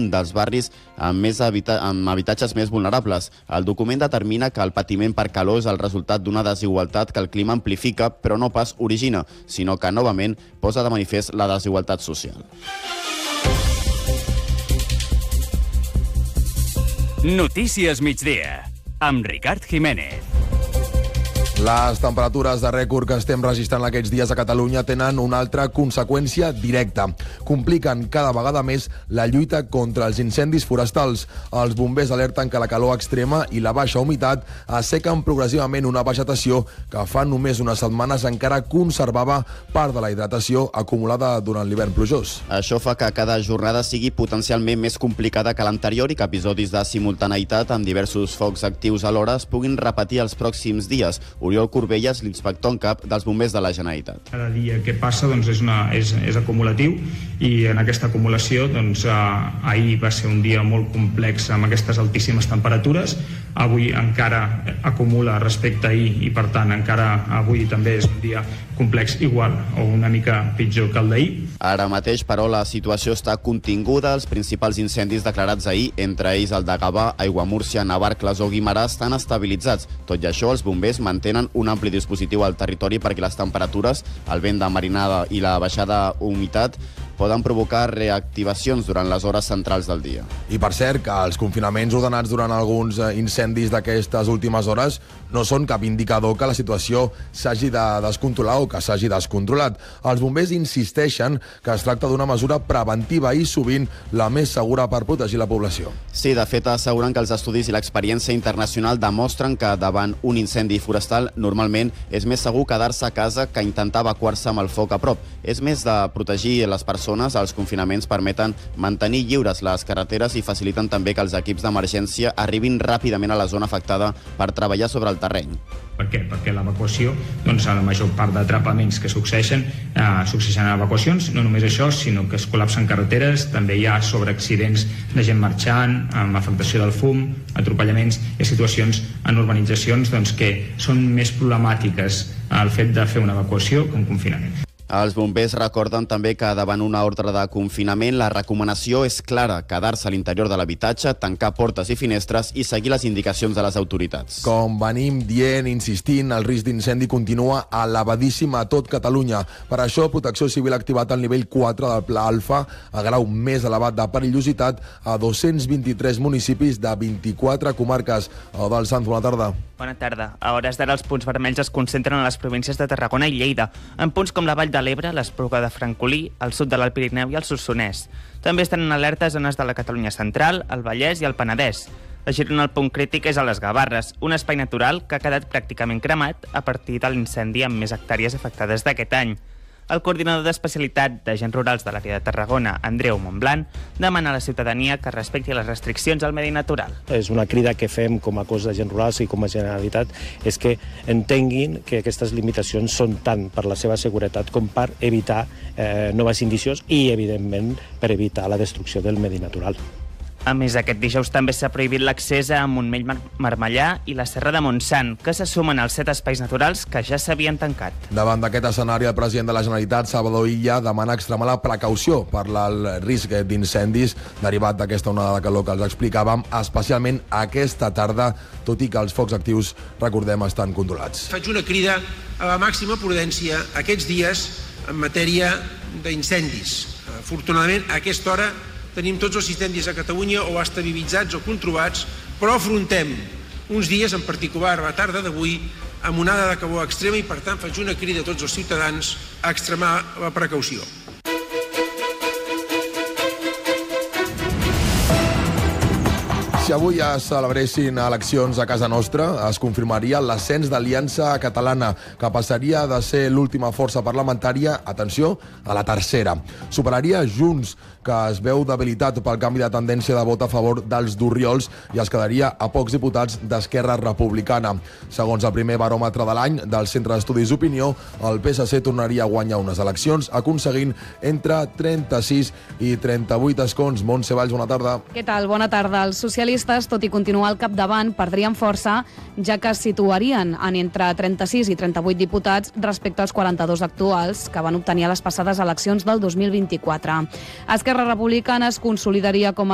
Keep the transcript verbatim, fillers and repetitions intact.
un dels barris amb, més habita amb habitatges més vulnerables. El document determina que el patiment per calor és el resultat d'una desigualtat que el clima amplifica, però no pas origina, sinó que novament posa de manifest la desigualtat social. Notícies migdia, amb Ricard Jiménez. Les temperatures de rècord que estem registrant aquests dies a Catalunya tenen una altra conseqüència directa. Compliquen cada vegada més la lluita contra els incendis forestals. Els bombers alerten que la calor extrema i la baixa humitat assequen progressivament una vegetació que fa només unes setmanes encara conservava part de la hidratació acumulada durant l'hivern plujós. Això fa que cada jornada sigui potencialment més complicada que l'anterior i que episodis de simultaneïtat amb diversos focs actius alhora es puguin repetir els pròxims dies. Oriol Corbelles, l'inspector en cap dels bombers de la Generalitat. Cada dia que passa doncs, és, una, és, és acumulatiu i en aquesta acumulació doncs, eh, ahir va ser un dia molt complex amb aquestes altíssimes temperatures. Avui encara acumula respecte a ahir i per tant encara avui també és un dia complex igual o una mica pitjor que el d'ahir. Ara mateix, però, la situació està continguda. Els principals incendis declarats ahir, entre ells el de Gavà, Aiguamúrcia, Navarcles o Guimerà, estan estabilitzats. Tot i això, els bombers mantenen un ampli dispositiu al territori perquè les temperatures, el vent de marinada i la baixada humitat poden provocar reactivacions durant les hores centrals del dia. I per cert, que els confinaments ordenats durant alguns incendis d'aquestes últimes hores no són cap indicador que la situació s'hagi de descontrolar o que s'hagi descontrolat. Els bombers insisteixen que es tracta d'una mesura preventiva i sovint la més segura per protegir la població. Sí, de fet, asseguren que els estudis i l'experiència internacional demostren que davant un incendi forestal normalment és més segur quedar-se a casa que intentar evacuar-se amb el foc a prop. És més de protegir les persones. Els confinaments permeten mantenir lliures les carreteres i faciliten també que els equips d'emergència arribin ràpidament a la zona afectada per treballar sobre el terreny. Per què? Perquè l'evacuació, doncs, a la major part d'atrapaments que succeeixen, eh, succeeixen evacuacions, no només això, sinó que es col·lapsen carreteres, també hi ha sobreaccidents de gent marxant, amb afectació del fum, atropellaments i situacions en urbanitzacions doncs, que són més problemàtiques el fet de fer una evacuació que un confinament. Els bombers recorden també que davant una ordre de confinament la recomanació és clara, quedar-se a l'interior de l'habitatge, tancar portes i finestres i seguir les indicacions de les autoritats. Com venim dient, insistint, el risc d'incendi continua elevadíssim a tot Catalunya. Per això, Protecció Civil ha activat el nivell quatre del Pla Alfa, a grau més elevat de perillositat, a dos-cents vint-i-tres municipis de vint-i-quatre comarques. Eudald Sanz, bona tarda. Bona tarda. A hores d'ara els punts vermells es concentren a les províncies de Tarragona i Lleida, en punts com la Vall de l'Ebre, l'Espluga de Francolí, el sud de l'Alt Pirineu i el Solsonès. També estan en alerta zones de la Catalunya central, el Vallès i el Penedès. A Girona el punt crític és a les Gavarres, un espai natural que ha quedat pràcticament cremat a partir de l'incendi amb més hectàrees afectades d'aquest any. El coordinador d'especialitat d'agents rurals de l'àrea de Tarragona, Andreu Montblanc, demana a la ciutadania que respecti les restriccions al medi natural. És una crida que fem com a cos d'agents rurals i com a Generalitat, és que entenguin que aquestes limitacions són tant per la seva seguretat com per evitar eh, noves indicis i, evidentment, per evitar la destrucció del medi natural. A més, aquest dijous també s'ha prohibit l'accés a Montmell-Marmellà i la Serra de Montsant, que se sumen als set espais naturals que ja s'havien tancat. Davant d'aquest escenari, el president de la Generalitat, Salvador Illa, demana extremar la precaució per el risc d'incendis derivat d'aquesta onada de calor que els explicàvem, especialment aquesta tarda, tot i que els focs actius, recordem, estan controlats. Faig una crida a la màxima prudència aquests dies en matèria d'incendis. Afortunadament, a aquesta hora tenim tots els incendis a Catalunya o estabilitzats o controlats, però afrontem uns dies, en particular a la tarda d'avui, amb onada de calor extrema i, per tant, faig una crida a tots els ciutadans a extremar la precaució. Si avui es celebressin eleccions a casa nostra, es confirmaria l'ascens d'Aliança Catalana, que passaria de ser l'última força parlamentària, atenció, a la tercera. Superaria Junts, que es veu debilitat pel canvi de tendència de vot a favor dels d'Orriols i es quedaria a pocs diputats d'Esquerra Republicana. Segons el primer baròmetre de l'any del Centre d'Estudis d'Opinió, el P S C tornaria a guanyar unes eleccions, aconseguint entre trenta-sis i trenta-vuit escons. Montse Valls, bona tarda. Què tal? Bona tarda. Els socialistes, tot i continuar al capdavant, perdrien força, ja que es situarien en entre trenta-sis i trenta-vuit diputats respecte als quaranta-dos actuals que van obtenir a les passades eleccions del dos mil vint-i-quatre. Esquerra Republicana es consolidaria com a